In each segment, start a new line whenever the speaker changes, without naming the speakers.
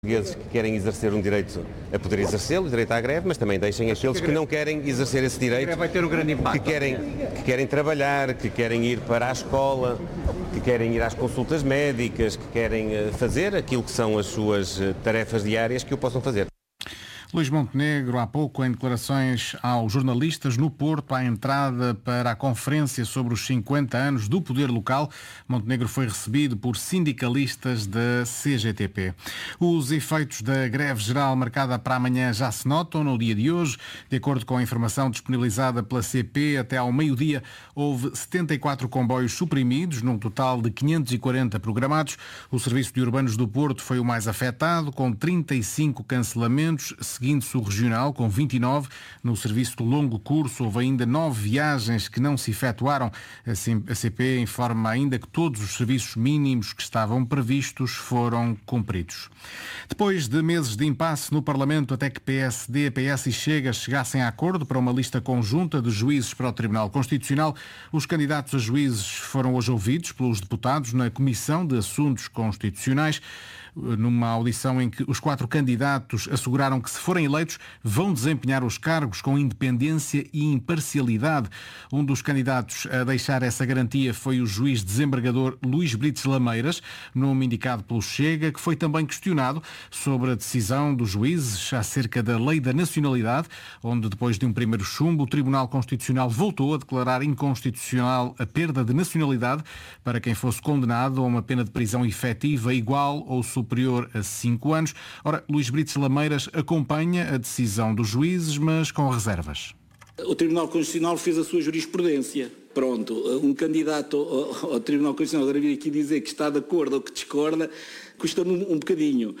Portugueses que querem exercer um direito a poder exercê-lo, o direito à greve, mas também deixem aqueles que não querem exercer esse direito,
vai ter um grande impacto.
que querem trabalhar, que querem ir para a escola, que querem ir às consultas médicas, que querem fazer aquilo que são as suas tarefas diárias, que o possam fazer.
Luís Montenegro, há pouco, em declarações aos jornalistas no Porto, à entrada para a conferência sobre os 50 anos do poder local, Montenegro foi recebido por sindicalistas da CGTP. Os efeitos da greve geral marcada para amanhã já se notam no dia de hoje. De acordo com a informação disponibilizada pela CP, até ao meio-dia houve 74 comboios suprimidos, num total de 540 programados. O Serviço de Urbanos do Porto foi o mais afetado, com 35 cancelamentos, seguindo-se o regional, com 29. No serviço de longo curso houve ainda 9 viagens que não se efetuaram. A CP informa ainda que todos os serviços mínimos que estavam previstos foram cumpridos. Depois de meses de impasse no Parlamento até que PSD, PS e Chega chegassem a acordo para uma lista conjunta de juízes para o Tribunal Constitucional, os candidatos a juízes foram hoje ouvidos pelos deputados na Comissão de Assuntos Constitucionais, numa audição em que os 4 candidatos asseguraram que, se forem eleitos, vão desempenhar os cargos com independência e imparcialidade. Um dos candidatos a deixar essa garantia foi o juiz desembargador Luís Brites Lameiras, nome indicado pelo Chega, que foi também questionado sobre a decisão dos juízes acerca da lei da nacionalidade, onde, depois de um primeiro chumbo, o Tribunal Constitucional voltou a declarar inconstitucional a perda de nacionalidade para quem fosse condenado a uma pena de prisão efetiva igual ou superior a 5 anos. Ora, Luís Brites Lameiras acompanha a decisão dos juízes, mas com reservas.
O Tribunal Constitucional fez a sua jurisprudência. Pronto, um candidato ao Tribunal Constitucional agora vir aqui dizer que está de acordo ou que discorda, custa-me um bocadinho.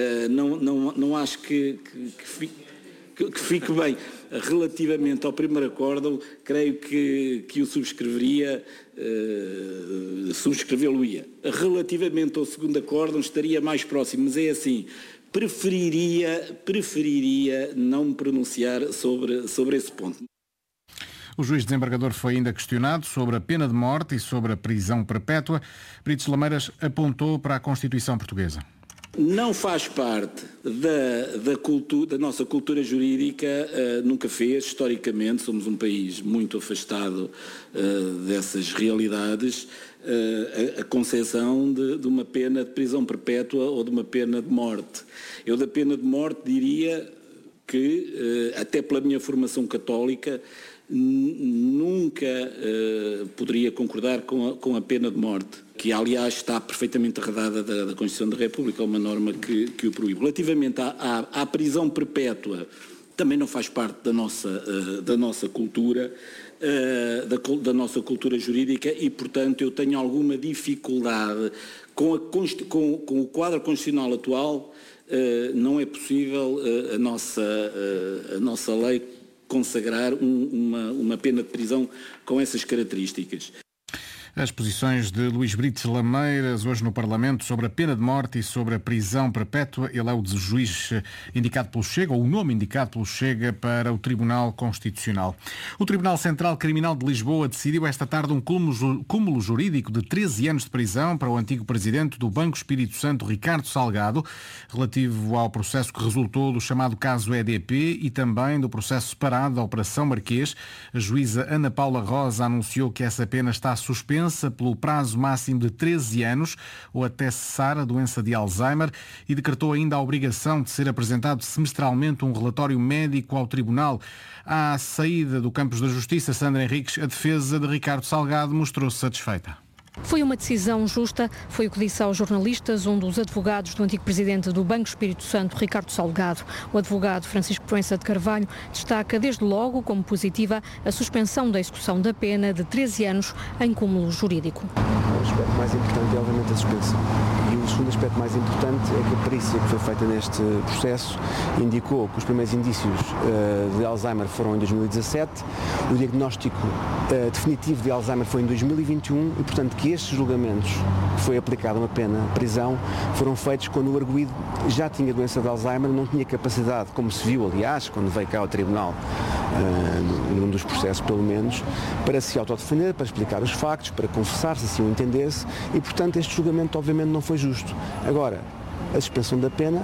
Não acho que fique bem. Relativamente ao primeiro acórdão, creio que o subscrevê-lo-ia. Relativamente ao segundo acórdão, estaria mais próximo, mas é assim, preferiria não me pronunciar sobre esse ponto.
O juiz desembargador foi ainda questionado sobre a pena de morte e sobre a prisão perpétua. Brites Lameiras apontou para a Constituição Portuguesa.
Não faz parte da nossa cultura jurídica, nunca fez, historicamente, somos um país muito afastado dessas realidades, a concessão de uma pena de prisão perpétua ou de uma pena de morte. Eu da pena de morte diria que, até pela minha formação católica, nunca poderia concordar com a pena de morte, que aliás está perfeitamente arredada da Constituição da República, é uma norma que o proíbe. Relativamente à prisão perpétua, também não faz parte da nossa cultura, da nossa cultura jurídica, e portanto eu tenho alguma dificuldade com o quadro constitucional atual. Não é possível a nossa lei consagrar uma pena de prisão com essas características.
As posições de Luís Brites Lameiras hoje no Parlamento sobre a pena de morte e sobre a prisão perpétua. Ele é o juiz indicado pelo Chega, ou o nome indicado pelo Chega para o Tribunal Constitucional. O Tribunal Central Criminal de Lisboa decidiu esta tarde um cúmulo jurídico de 13 anos de prisão para o antigo presidente do Banco Espírito Santo, Ricardo Salgado, relativo ao processo que resultou do chamado caso EDP e também do processo separado da Operação Marquês. A juíza Ana Paula Rosa anunciou que essa pena está suspensa pelo prazo máximo de 13 anos ou até cessar a doença de Alzheimer, e decretou ainda a obrigação de ser apresentado semestralmente um relatório médico ao Tribunal. À saída do Campos da Justiça, Sandra Henriques, a defesa de Ricardo Salgado mostrou-se satisfeita.
Foi uma decisão justa, foi o que disse aos jornalistas um dos advogados do antigo presidente do Banco Espírito Santo, Ricardo Salgado. O advogado Francisco Proença de Carvalho destaca desde logo como positiva a suspensão da execução da pena de 13 anos em cúmulo jurídico.
O aspecto mais importante é obviamente a suspensão. E o segundo aspecto mais importante é que a perícia que foi feita neste processo indicou que os primeiros indícios de Alzheimer foram em 2017, o diagnóstico definitivo de Alzheimer foi em 2021 e, portanto, que estes julgamentos, que foi aplicada uma pena de prisão, foram feitos quando o arguido já tinha doença de Alzheimer, não tinha capacidade, como se viu, aliás, quando veio cá ao tribunal, num dos processos pelo menos, para se autodefender, para explicar os factos, para confessar, se assim o entendesse, e, portanto, este julgamento obviamente não foi justo. Agora, a suspensão da pena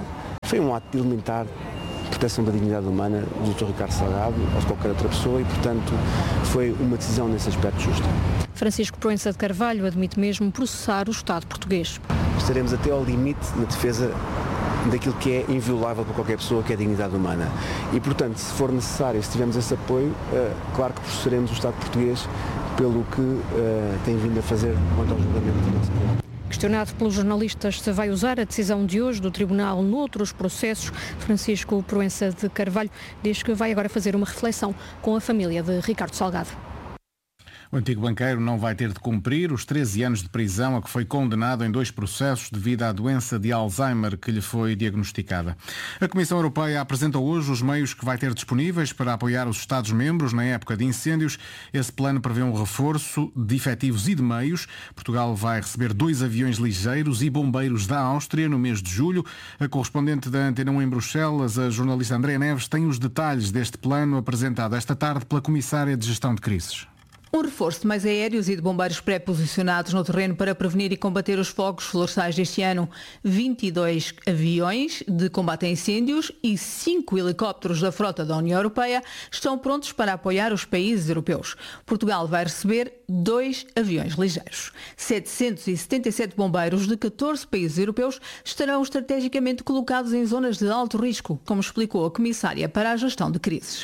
foi um ato de elementar proteção da dignidade humana do Dr. Ricardo Salgado ou de qualquer outra pessoa e, portanto, foi uma decisão nesse aspecto justa.
Francisco Proença de Carvalho admite mesmo processar o Estado português.
Estaremos até ao limite na defesa daquilo que é inviolável para qualquer pessoa, que é a dignidade humana. E, portanto, se for necessário, se tivermos esse apoio, claro que processaremos o Estado português pelo que tem vindo a fazer quanto ao julgamento do nosso povo.
Questionado pelos jornalistas se vai usar a decisão de hoje do Tribunal noutros processos, Francisco Proença de Carvalho diz que vai agora fazer uma reflexão com a família de Ricardo Salgado.
O antigo banqueiro não vai ter de cumprir os 13 anos de prisão a que foi condenado em 2 processos devido à doença de Alzheimer que lhe foi diagnosticada. A Comissão Europeia apresentou hoje os meios que vai ter disponíveis para apoiar os Estados-membros na época de incêndios. Esse plano prevê um reforço de efetivos e de meios. Portugal vai receber 2 aviões ligeiros e bombeiros da Áustria no mês de julho. A correspondente da Antena 1 em Bruxelas, a jornalista Andréa Neves, tem os detalhes deste plano apresentado esta tarde pela Comissária de Gestão de Crises.
Um reforço de meios aéreos e de bombeiros pré-posicionados no terreno para prevenir e combater os fogos florestais deste ano. 22 aviões de combate a incêndios e 5 helicópteros da frota da União Europeia estão prontos para apoiar os países europeus. Portugal vai receber 2 aviões ligeiros. 777 bombeiros de 14 países europeus estarão estrategicamente colocados em zonas de alto risco, como explicou a Comissária para a Gestão de Crises.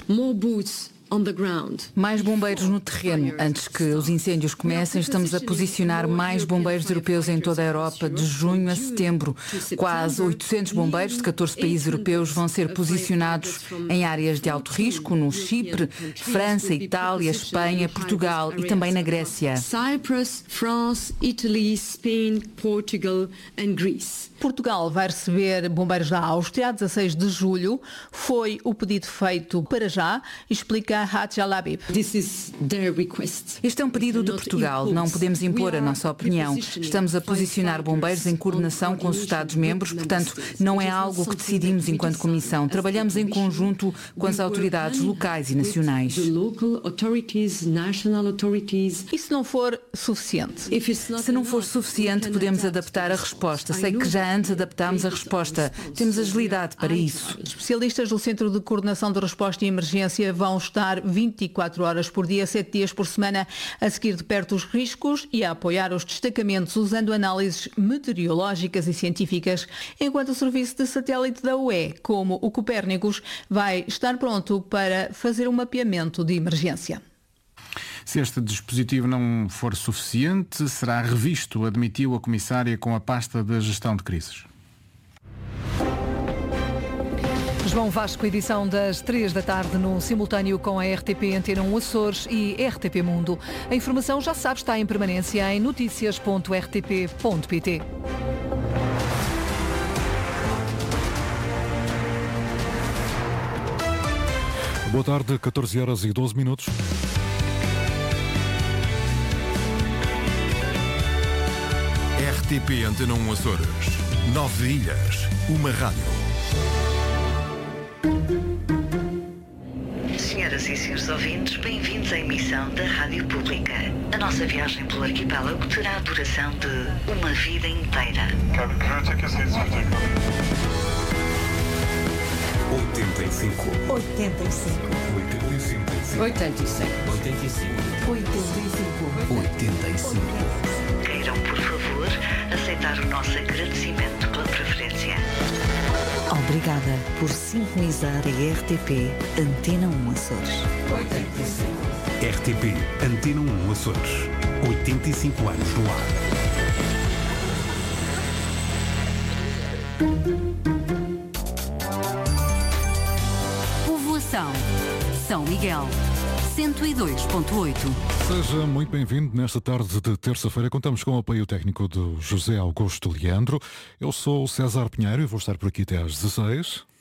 Mais bombeiros no terreno. Antes que os incêndios comecem, estamos a posicionar mais bombeiros europeus em toda a Europa de junho a setembro. Quase 800 bombeiros de 14 países europeus vão ser posicionados em áreas de alto risco, no Chipre, França, Itália, Espanha, Portugal e também na Grécia.
Portugal vai receber bombeiros da Áustria a 16 de julho. Foi o pedido feito para já, explica Hadja Labib.
Este é um pedido de Portugal. Não podemos impor a nossa opinião. Estamos a posicionar bombeiros em coordenação com os Estados-membros, portanto, não é algo que decidimos enquanto Comissão. Trabalhamos em conjunto com as autoridades locais e nacionais.
E se não for suficiente?
Se não for suficiente, podemos adaptar a resposta. Sei que já antes adaptámos a resposta. Temos agilidade para isso.
Especialistas do Centro de Coordenação de Resposta e Emergência vão estar 24 horas por dia, 7 dias por semana, a seguir de perto os riscos e a apoiar os destacamentos usando análises meteorológicas e científicas, enquanto o serviço de satélite da UE, como o Copérnicos, vai estar pronto para fazer um mapeamento de emergência.
Se este dispositivo não for suficiente, será revisto, admitiu a Comissária com a pasta da Gestão de Crises.
João Vasco, edição das 3 da tarde no simultâneo com a RTP Antena 1 Açores e RTP Mundo. A informação, já sabe, está em permanência em noticias.rtp.pt.
Boa tarde, 14h12. RTP Antena 1 Açores. 9 ilhas, uma rádio.
Senhoras e senhores ouvintes, bem-vindos à emissão da Rádio Pública. A nossa viagem pelo arquipélago terá a duração de uma vida inteira.
85.
85. Queiram, por favor, aceitar o nosso agradecimento pela preferência.
Obrigada por sintonizar a RTP Antena 1 Açores.
85. RTP Antena 1 Açores. 85 anos no ar.
Povoação São Miguel 102.8.
Seja muito bem-vindo. Nesta tarde de terça-feira contamos com o apoio técnico do José Augusto Leandro. Eu sou o César Pinheiro e vou estar por aqui até às 16.